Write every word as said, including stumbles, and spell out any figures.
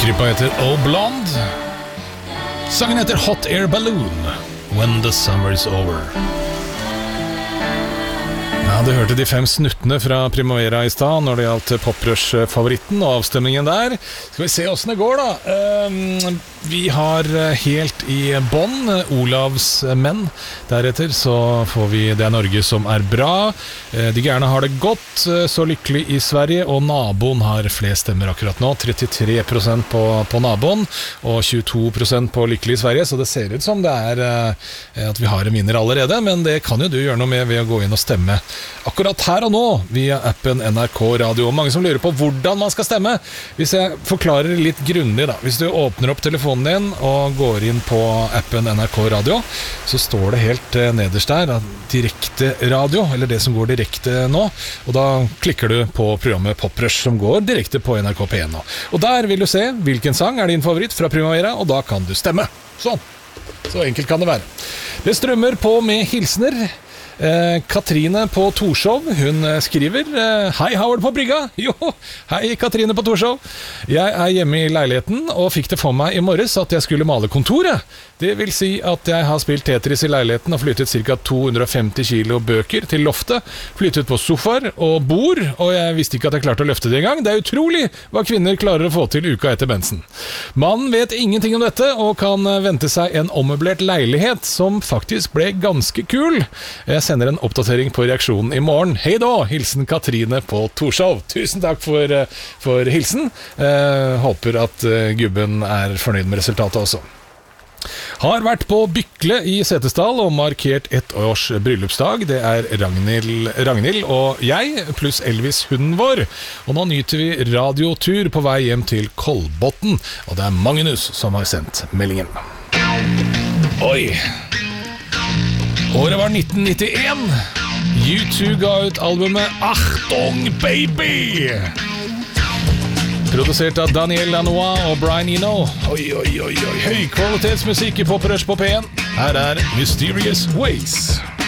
Gruppa heter O Blonde. Sangen heter Hot Air Balloon, When the Summer's Over. Ja, du hørte de fem snuttene fra Primavera i stad når det gjaldt Poprush-favoritten og avstemningen der. Skal vi se hvordan det går da. Uh, vi har helt i bånn Olavs menn. Deretter så får vi Det er Norge som er bra. Uh, de gærne har det godt, uh, så lykkelig i Sverige, og naboen har flest stemmer akkurat nå. trettitre prosent på, på naboen og tjueto prosent på lykkelig i Sverige, så det ser ut som det er uh, at vi har en vinner allerede, men det kan jo du gjøre noe med ved å gå inn og stemme akkurat her og nå via appen N R K Radio. Og mange som lurer på hvordan man skal stemme. Hvis jeg forklarer litt grundig da. Hvis du åpner opp telefonen din og går inn på appen N R K Radio, så står det helt nederst der direkte radio, eller det som går direkte nå. Og da klikker du på programmet Poprush som går direkte på N R K P en nå. Og der vil du se hvilken sang er din favoritt fra Primavera, og da kan du stemme. Sånn. Så enkelt kan det være. Det strømmer på med hilsner. Eh, Katrine på Torshov, hun skriver eh, Hei Howard på brygga. Jo, hei Katrine på Torshov. Jeg er hjemme i leiligheten og fikk det for meg i morges at jeg skulle male kontoret. Det vil si at jeg har spilt Tetris i leiligheten og flyttet ca. to hundre og femti kilo bøker til loftet, flyttet på sofaer og bord, og jeg visste ikke at jeg klarte å løfte det en gang. Det er utrolig hva kvinner klarer å få til uka etter mensen. Mannen vet ingenting om dette og kan vente seg en ommøblert leilighet som faktisk ble ganske kul. Jeg sender en oppdatering på reaksjonen i morgen. Hei da, hilsen Katrine på Torshov. Tusen takk for, for hilsen. Eh, håper at gubben er fornøyd med resultatet også. Har vært på Bykle i Setesdal og markert ett års bryllupsdag. Det er Ragnhild, Ragnhild og jeg, pluss Elvis hunden vår. Og nå nyter vi radiotur på vei hjem til Kolbotn. Og det er Magnus som har sendt meldingen. Oi! Året var nitten nittien. U to ga ut albumet Achtung Baby! Produsert av Daniel Lanois og Brian Eno. Oi, oi, oi, oi. Høykvalitetsmusikk i Poprush på P en. Her er Mysterious Ways.